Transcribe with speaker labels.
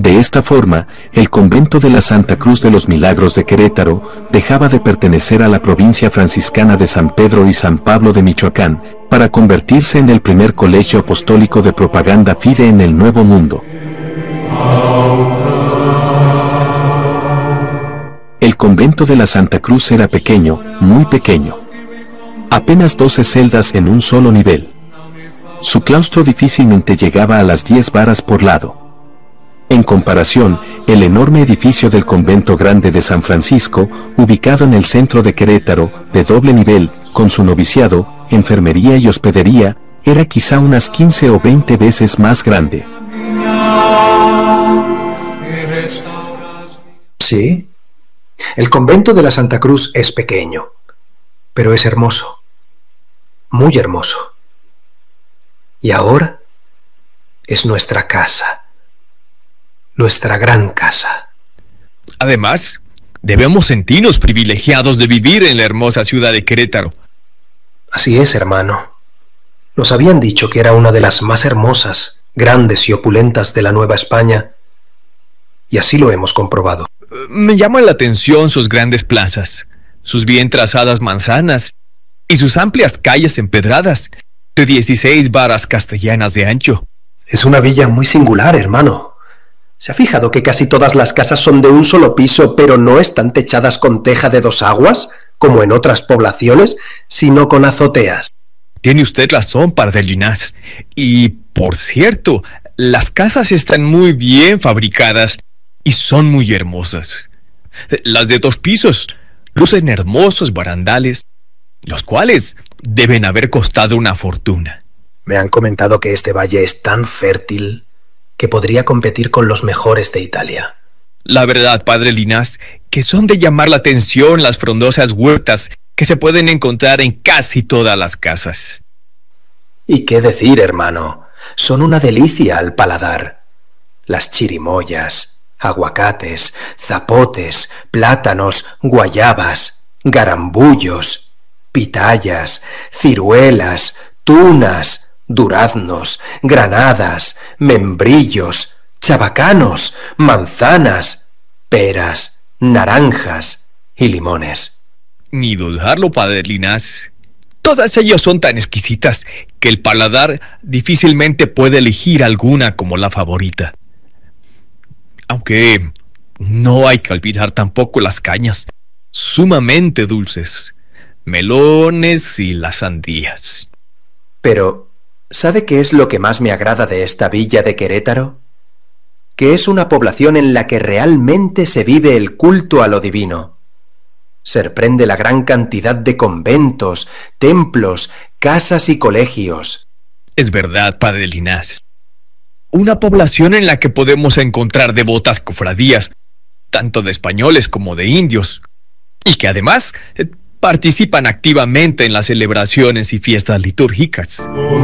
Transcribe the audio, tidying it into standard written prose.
Speaker 1: De esta forma, el convento de la Santa Cruz de los Milagros de Querétaro dejaba de pertenecer a la provincia franciscana de San Pedro y San Pablo de Michoacán, para convertirse en el primer colegio apostólico de propaganda fide en el Nuevo Mundo. El convento de la Santa Cruz era pequeño, muy pequeño. Apenas 12 celdas en un solo nivel. Su claustro difícilmente llegaba a las 10 varas por lado. En comparación, el enorme edificio del Convento Grande de San Francisco, ubicado en el centro de Querétaro, de doble nivel, con su noviciado, enfermería y hospedería, era quizá unas 15 o 20 veces más grande.
Speaker 2: Sí, el convento de la Santa Cruz es pequeño, pero es hermoso, muy hermoso. Y ahora es nuestra casa. Nuestra gran casa.
Speaker 3: Además, debemos sentirnos privilegiados de vivir en la hermosa ciudad de Querétaro.
Speaker 2: Así es, hermano. Nos habían dicho que era una de las más hermosas, grandes y opulentas de la Nueva España, y así lo hemos comprobado.
Speaker 3: Me llaman la atención sus grandes plazas, sus bien trazadas manzanas y sus amplias calles empedradas, de 16 varas castellanas de ancho.
Speaker 2: Es una villa muy singular, hermano. ¿Se ha fijado que casi todas las casas son de un solo piso, pero no están techadas con teja de 2 aguas, como en otras poblaciones, sino con azoteas?
Speaker 3: Tiene usted razón, padre Linares. Y, por cierto, las casas están muy bien fabricadas y son muy hermosas. Las de 2 pisos lucen hermosos barandales, los cuales deben haber costado una fortuna.
Speaker 2: Me han comentado que este valle es tan fértil que podría competir con los mejores de Italia.
Speaker 3: La verdad, padre Linares, que son de llamar la atención las frondosas huertas que se pueden encontrar en casi todas las casas.
Speaker 2: ¿Y qué decir, hermano? Son una delicia al paladar. Las chirimoyas, aguacates, zapotes, plátanos, guayabas, garambullos, pitayas, ciruelas, tunas, duraznos, granadas, membrillos, chabacanos, manzanas, peras, naranjas y limones.
Speaker 3: Ni dudarlo, padre Linares. Todas ellas son tan exquisitas que el paladar difícilmente puede elegir alguna como la favorita. Aunque no hay que olvidar tampoco las cañas, sumamente dulces, melones y las sandías.
Speaker 2: Pero, ¿sabe qué es lo que más me agrada de esta villa de Querétaro? Que es una población en la que realmente se vive el culto a lo divino. Sorprende la gran cantidad de conventos, templos, casas y colegios.
Speaker 3: Es verdad, padre Linares. Una población en la que podemos encontrar devotas cofradías, tanto de españoles como de indios, y que además participan activamente en las celebraciones y fiestas litúrgicas.